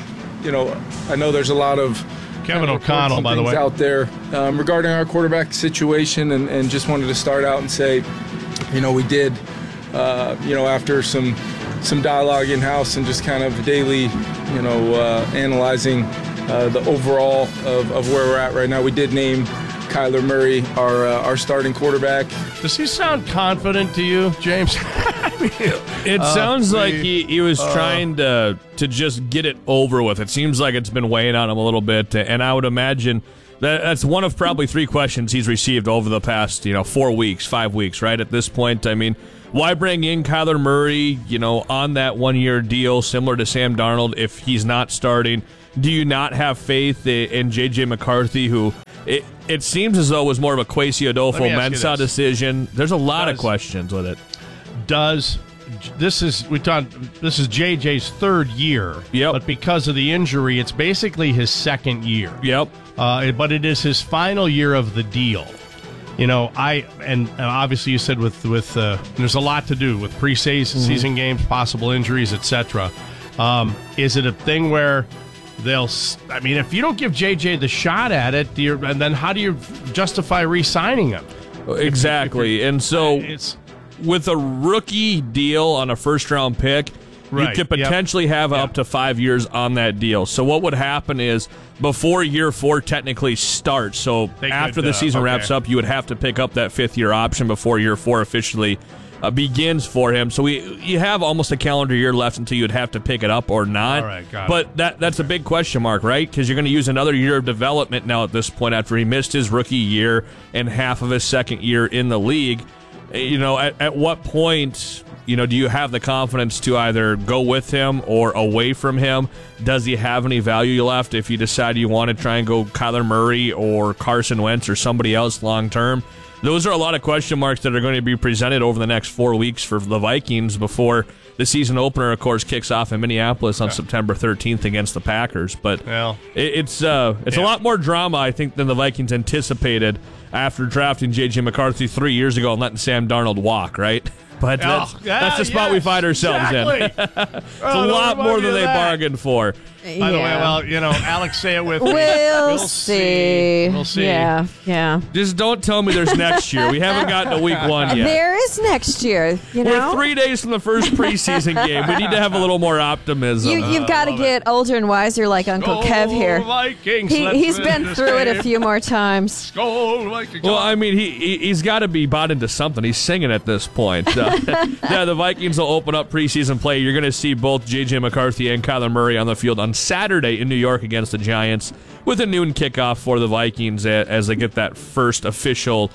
I know there's a lot of Kevin O'Connell, by the way, out there regarding our quarterback situation, and just wanted to start out and say, we did, after some dialogue in house and just kind of daily, analyzing the overall of where we're at right now, we did name Kyler Murray our starting quarterback. Does he sound confident to you, James? It sounds like he was trying to just get it over with. It seems like it's been weighing on him a little bit, and I would imagine that's one of probably 3 questions he's received over the past 4 weeks, 5 weeks, right? At this point, I mean, why bring in Kyler Murray, on that 1-year deal similar to Sam Darnold if he's not starting? Do you not have faith in J.J. McCarthy, who it seems as though it was more of a Kwesi Adolfo-Mensah decision? There's a lot of questions with it. This is JJ's 3rd year. Yep. But because of the injury, it's basically his 2nd year. Yep. But it is his final year of the deal. Obviously you said with there's a lot to do with preseason games, possible injuries, etc. Is it a thing where if you don't give JJ the shot at it, and then how do you justify re-signing him? Exactly. And so with a rookie deal on a first-round pick, you could potentially have up to 5 years on that deal. So what would happen is before year 4 technically starts, so after the season wraps up, you would have to pick up that 5th-year option before year 4 officially begins for him. So you have almost a calendar year left until you'd have to pick it up or not. All right, got but that's a big question mark, right? Because you're going to use another year of development now at this point after he missed his rookie year and half of his 2nd year in the league. At what point, do you have the confidence to either go with him or away from him? Does he have any value left if you decide you want to try and go Kyler Murray or Carson Wentz or somebody else long term? Those are a lot of question marks that are going to be presented over the next 4 weeks for the Vikings before the season opener, of course, kicks off in Minneapolis on September 13th against the Packers. But it's a lot more drama, I think, than the Vikings anticipated after drafting J.J. McCarthy 3 years ago and letting Sam Darnold walk, right? But that's the spot we find ourselves in. It's a lot more than they bargained for. By the way, Alex, say it with me. We'll see. We'll see. Yeah. Just don't tell me there's next year. We haven't gotten to week 1 yet. There is next year. We're 3 days from the first preseason game. We need to have a little more optimism. You've got to get older and wiser like Uncle Kev here. Vikings, he's been through it a few more times. Well, I mean, he's got to be bought into something. He's singing at this point. The Vikings will open up preseason play. You're going to see both J.J. McCarthy and Kyler Murray on the field on Saturday in New York against the Giants with a noon kickoff for the Vikings as they get that first official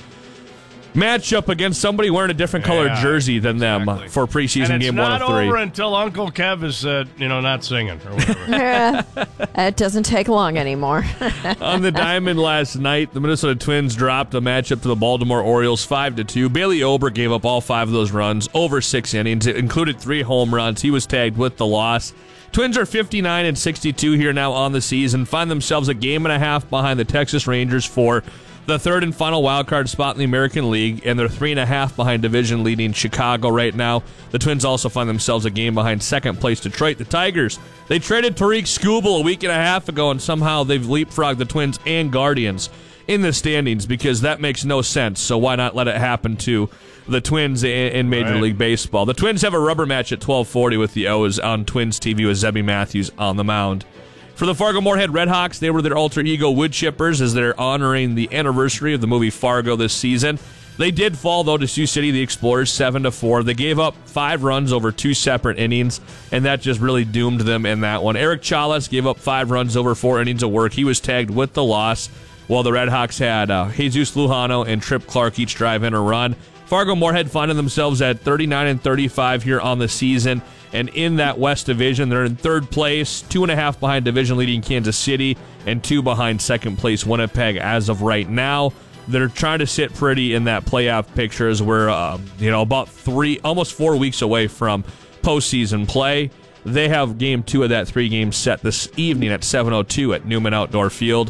matchup against somebody wearing a different colored jersey than them for preseason game 1 of 3. It's not over until Uncle Kev is, not singing or whatever. Yeah, it doesn't take long anymore. On the diamond last night, the Minnesota Twins dropped a matchup to the Baltimore Orioles 5-2. Bailey Ober gave up all 5 of those runs over 6 innings. It included 3 home runs. He was tagged with the loss. Twins are 59-62 here now on the season, find themselves a game and a half behind the Texas Rangers for the 3rd and final wildcard spot in the American League, and they're 3.5 behind division-leading Chicago right now. The Twins also find themselves a game behind second-place Detroit. The Tigers, they traded Tariq Skubal a week and a half ago, and somehow they've leapfrogged the Twins and Guardians in the standings because that makes no sense, so why not let it happen to the Twins in Major League Baseball. The Twins have a rubber match at 12:40 with the O's on Twins TV with Zebby Matthews on the mound. For the Fargo-Moorhead Redhawks, they were their alter ego wood chippers as they're honoring the anniversary of the movie Fargo this season. They did fall, though, to Sioux City, the Explorers, 7-4. They gave up 5 runs over 2 separate innings, and that just really doomed them in that one. Eric Chalas gave up 5 runs over 4 innings of work. He was tagged with the loss, while the Redhawks had Jesus Lujano and Trip Clark each drive in a run. Fargo-Moorhead finding themselves at 39-35 here on the season, and in that West Division, they're in 3rd place, 2.5 behind division-leading Kansas City, and 2 behind second-place Winnipeg as of right now. They're trying to sit pretty in that playoff picture as we're, about almost 4 weeks away from postseason play. They have Game 2 of that 3 games set this evening at 7:02 at Newman Outdoor Field.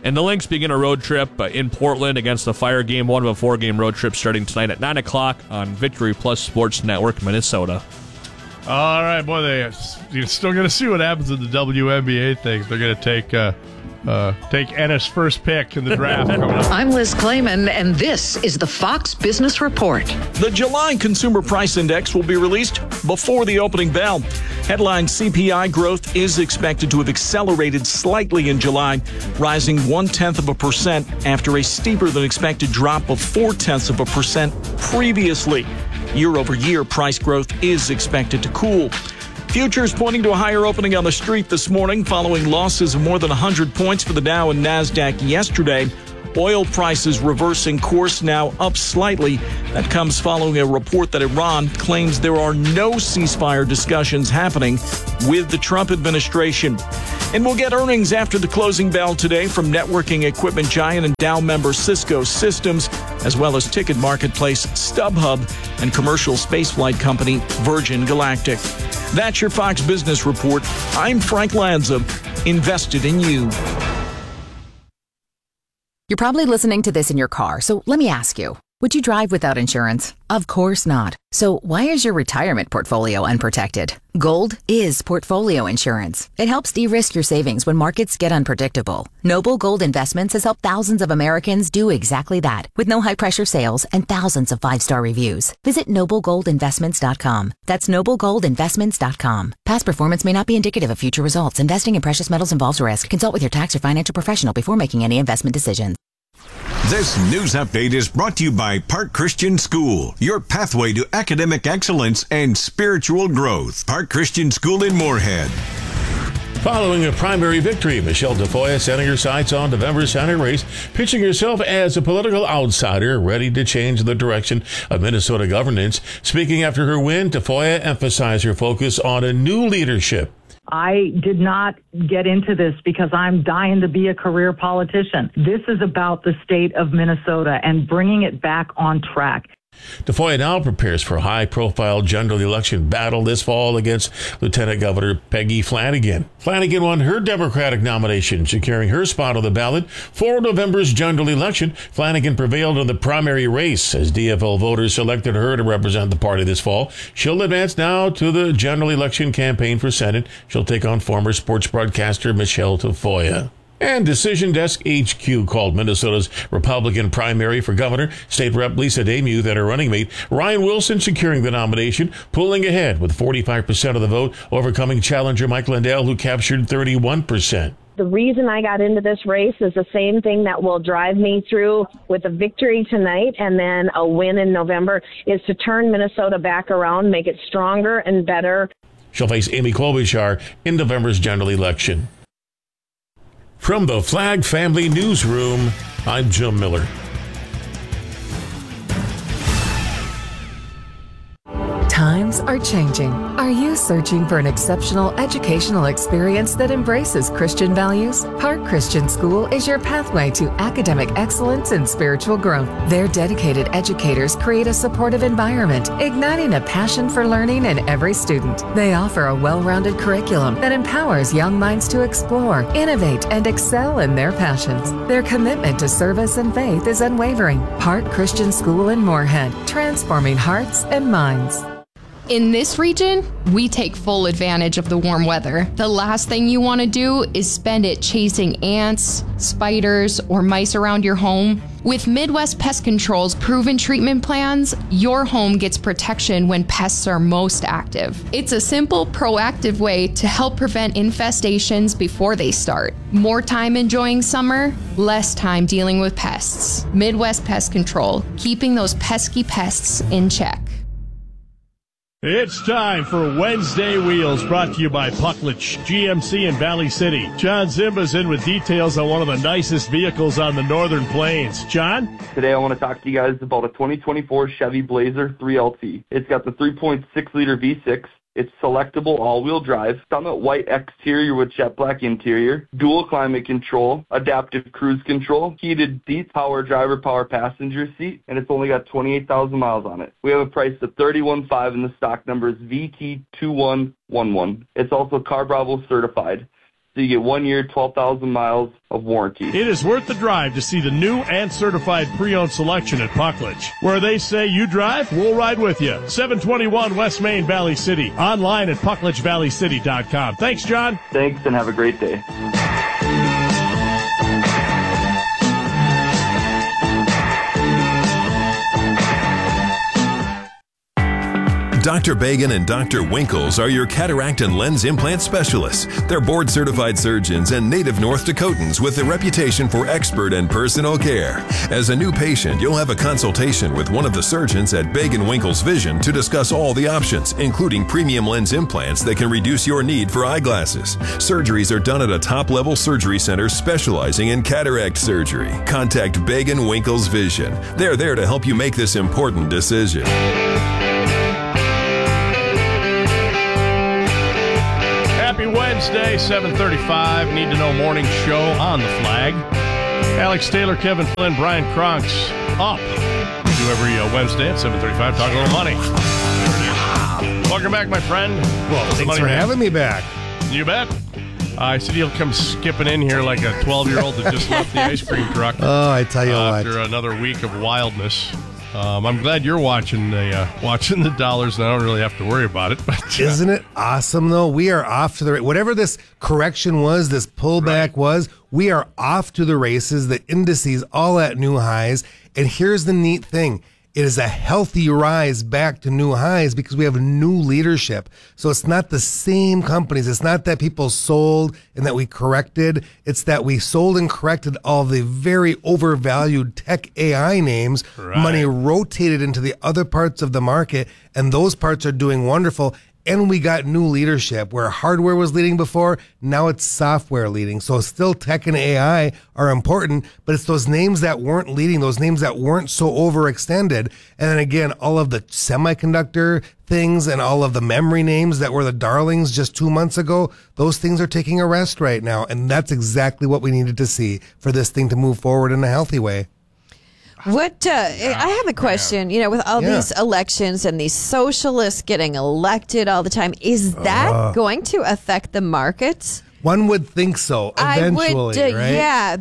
And the Lynx begin a road trip in Portland against the Fire. Game 1 of a 4-game road trip starting tonight at 9 o'clock on Victory Plus Sports Network, Minnesota. All right, boy, you're still going to see what happens in the WNBA things. They're going to take Ennis' first pick in the draft. I'm Liz Clayman, and this is the Fox Business Report. The July Consumer Price Index will be released before the opening bell. Headline CPI growth is expected to have accelerated slightly in July, rising 0.1% after a steeper than expected drop of 0.4% previously. Year-over-year price growth is expected to cool. Futures pointing to a higher opening on the street this morning following losses of more than 100 points for the Dow and NASDAQ yesterday. Oil prices reversing course, now up slightly. That comes following a report that Iran claims there are no ceasefire discussions happening with the Trump administration. And we'll get earnings after the closing bell today from networking equipment giant and Dow member Cisco Systems, as well as ticket marketplace StubHub and commercial spaceflight company Virgin Galactic. That's your Fox Business Report. I'm Frank Lanza, invested in you. You're probably listening to this in your car, so let me ask you, would you drive without insurance? Of course not. So why is your retirement portfolio unprotected? Gold is portfolio insurance. It helps de-risk your savings when markets get unpredictable. Noble Gold Investments has helped thousands of Americans do exactly that, with no high-pressure sales and thousands of 5-star reviews. Visit noblegoldinvestments.com. That's noblegoldinvestments.com. Past performance may not be indicative of future results. Investing in precious metals involves risk. Consult with your tax or financial professional before making any investment decisions. This news update is brought to you by Park Christian School, your pathway to academic excellence and spiritual growth. Park Christian School in Moorhead. Following a primary victory, Michelle Tafoya setting her sights on November's Senate race, pitching herself as a political outsider ready to change the direction of Minnesota governance. Speaking after her win, Tafoya emphasized her focus on a new leadership. I did not get into this because I'm dying to be a career politician. This is about the state of Minnesota and bringing it back on track. Tafoya now prepares for a high-profile general election battle this fall against Lieutenant Governor Peggy Flanagan. Flanagan won her Democratic nomination, securing her spot on the ballot for November's general election. Flanagan prevailed in the primary race as DFL voters selected her to represent the party this fall. She'll advance now to the general election campaign for Senate. She'll take on former sports broadcaster Michelle Tafoya. And Decision Desk HQ called Minnesota's Republican primary for governor. State Rep Lisa Demuth and her running mate Ryan Wilson securing the nomination, pulling ahead with 45% of the vote, overcoming challenger Mike Lindell, who captured 31%. The reason I got into this race is the same thing that will drive me through with a victory tonight and then a win in November, is to turn Minnesota back around, make it stronger and better. She'll face Amy Klobuchar in November's general election. From the Flag Family Newsroom, I'm Jim Miller. Times are changing. Are you searching for an exceptional educational experience that embraces Christian values? Park Christian School is your pathway to academic excellence and spiritual growth. Their dedicated educators create a supportive environment, igniting a passion for learning in every student. They offer a well-rounded curriculum that empowers young minds to explore, innovate, and excel in their passions. Their commitment to service and faith is unwavering. Park Christian School in Moorhead, transforming hearts and minds. In this region, we take full advantage of the warm weather. The last thing you want to do is spend it chasing ants, spiders, or mice around your home. With Midwest Pest Control's proven treatment plans, your home gets protection when pests are most active. It's a simple, proactive way to help prevent infestations before they start. More time enjoying summer, less time dealing with pests. Midwest Pest Control, keeping those pesky pests in check. It's time for Wednesday Wheels, brought to you by Pucklich, GMC in Valley City. John Zimba's in with details on one of the nicest vehicles on the Northern Plains. John? Today I want to talk to you guys about a 2024 Chevy Blazer 3LT. It's got the 3.6-liter V6. It's selectable all-wheel drive, Summit white exterior with jet black interior, dual climate control, adaptive cruise control, heated seats, power driver, power passenger seat, and it's only got 28,000 miles on it. We have a price of $31,500 and the stock number is VT2111. It's also Car Bravo certified. so you get 1 year, 12,000 miles of warranty. It is worth the drive to see the new and certified pre-owned selection at Puckledge. Where they say you drive, we'll ride with you. 721 West Main, Valley City. Online at PuckledgeValleyCity.com. Thanks, John. Thanks, and have a great day. Dr. Bagan and Dr. Winkles are your cataract and lens implant specialists. They're board-certified surgeons and native North Dakotans with a reputation for expert and personal care. As a new patient, you'll have a consultation with one of the surgeons at Bagan Winkles Vision to discuss all the options, including premium lens implants that can reduce your need for eyeglasses. Surgeries are done at a top-level surgery center specializing in cataract surgery. Contact Bagan Winkles Vision. They're there to help you make this important decision. Happy Wednesday, 7:35. Need to Know Morning Show on the Flag. Alex Taylor, Kevin Flynn, Brian Kronks up. We do every Wednesday at 7:35. Talk a little money. There it is. Welcome back, my friend. Well, thanks for having me back. You bet. I said he'll come skipping in here like a 12-year-old that just left the ice cream truck. Oh, I tell you what. After another week of wildness. I'm glad you're watching the dollars, and I don't really have to worry about it. But isn't it awesome though? We are off to the whatever this correction was, this pullback was. We are off to the races. The indices all at new highs, and here's the neat thing. It is a healthy rise back to new highs because we have new leadership. So it's not the same companies. It's not that people sold and that we corrected. It's that we sold and corrected all the very overvalued tech AI names. Right. Money rotated into the other parts of the market, and those parts are doing wonderful. And we got new leadership where hardware was leading before. Now it's software leading. So still tech and AI are important, but it's those names that weren't leading, those names that weren't so overextended. And then again, all of the semiconductor things and all of the memory names that were the darlings just 2 months ago, those things are taking a rest right now. And that's exactly what we needed to see for this thing to move forward in a healthy way. What I have a question, with all these elections and these socialists getting elected all the time, is that going to affect the markets? One would think so, eventually, right? Yeah.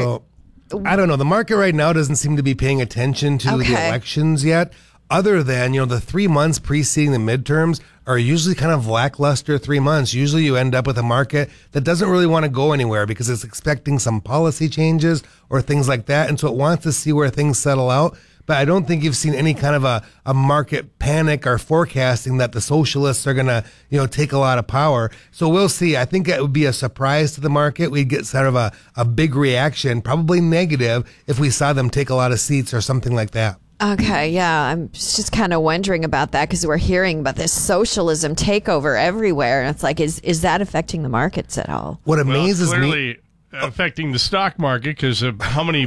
I don't know. The market right now doesn't seem to be paying attention to the elections yet, other than, the 3 months preceding the midterms are usually kind of lackluster 3 months. Usually you end up with a market that doesn't really want to go anywhere because it's expecting some policy changes or things like that. And so it wants to see where things settle out. But I don't think you've seen any kind of a market panic or forecasting that the socialists are going to, take a lot of power. So we'll see. I think it would be a surprise to the market. We'd get sort of a big reaction, probably negative, if we saw them take a lot of seats or something like that. Okay, yeah, I'm just kind of wondering about that because we're hearing about this socialism takeover everywhere, and it's like, is that affecting the markets at all? What amazes me, affecting the stock market because how many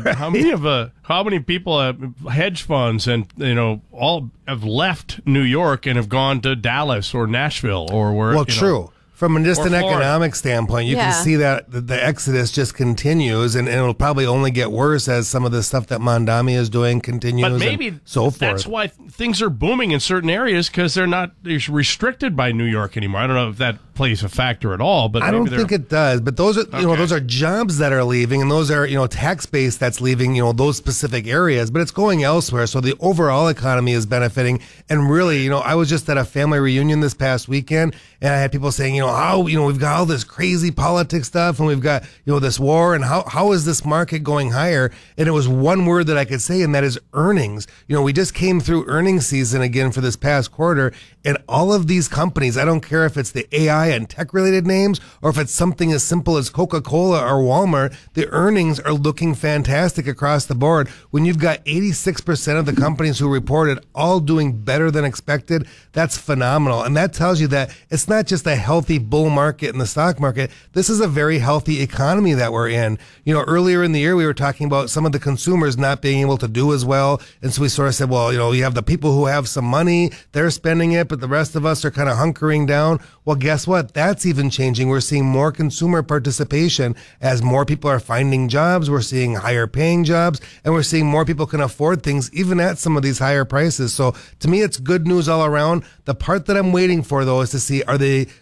people, hedge funds, and all have left New York and have gone to Dallas or Nashville or where. Well, true. From just an economic standpoint, you can see that the exodus just continues, and it'll probably only get worse as some of the stuff that Mondami is doing continues. But maybe and so forth. That's why things are booming in certain areas because they're restricted by New York anymore. I don't know if that plays a factor at all, but I don't think it does. But those are those are jobs that are leaving, and those are tax base that's leaving those specific areas, but it's going elsewhere. So the overall economy is benefiting. And really, I was just at a family reunion this past weekend, and I had people saying, how we've got all this crazy politics stuff, and we've got this war, and how is this market going higher? And it was one word that I could say, and that is earnings. We just came through earnings season again for this past quarter, and all of these companies, I don't care if it's the AI and tech related names or if it's something as simple as Coca-Cola or Walmart, the earnings are looking fantastic across the board. When you've got 86% of the companies who reported all doing better than expected, that's phenomenal. And that tells you that it's not just a healthy bull market in the stock market. This is a very healthy economy that we're in. Earlier in the year, we were talking about some of the consumers not being able to do as well. And so we sort of said, well, you have the people who have some money, they're spending it, but the rest of us are kind of hunkering down. Well, guess what? That's even changing. We're seeing more consumer participation as more people are finding jobs. We're seeing higher paying jobs, and we're seeing more people can afford things even at some of these higher prices. So to me, it's good news all around. The part that I'm waiting for, though, is to see, are they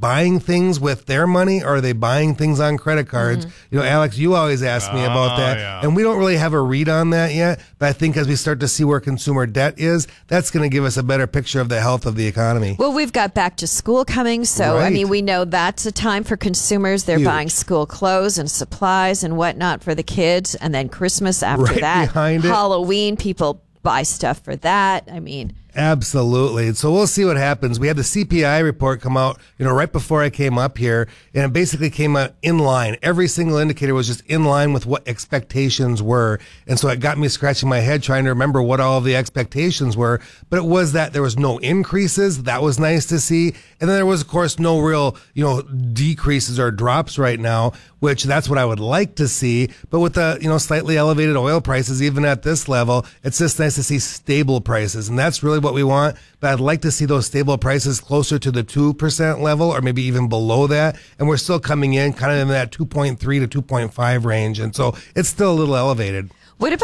buying things with their money or are they buying things on credit cards? You know, Alex, you always ask me about that. Yeah. And we don't really have a read on that yet. But I think as we start to see where consumer debt is, that's going to give us a better picture of the health of the economy. Well, we've got back to school coming. So, I Right. mean, we know that's a time for consumers. They're Huge. buying school clothes and supplies and whatnot for the kids. And then Christmas after Right that. behind it. Halloween, people buy stuff for that. I mean, Absolutely. So we'll see what happens. We had the CPI report come out, you know, right before I came up here, and it basically came out in line. Every single indicator was just in line with what expectations were. And so it got me scratching my head trying to remember what all of the expectations were. But it was that there was no increases. That was nice to see. And then there was, of course, no real, you know, decreases or drops right now, which that's what I would like to see. But with the, you know, slightly elevated oil prices, even at this level, it's just nice to see stable prices. And that's really what we want. But I'd like to see those stable prices closer to the 2% level or maybe even below that. And we're still coming in kind of in that 2.3 to 2.5 range. And so it's still a little elevated.